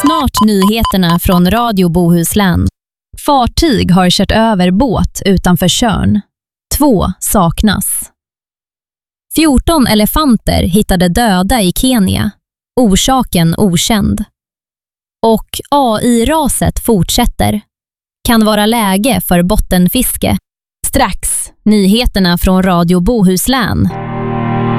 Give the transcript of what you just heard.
Snart nyheterna från Radio Bohuslän. Fartyg har kört över båt utanför Tjörn. 2 saknas. 14 elefanter hittade döda i Kenya. Orsaken okänd. Och AI-raset fortsätter. Kan vara läge för bottenfiske. Strax, nyheterna från Radio Bohuslän.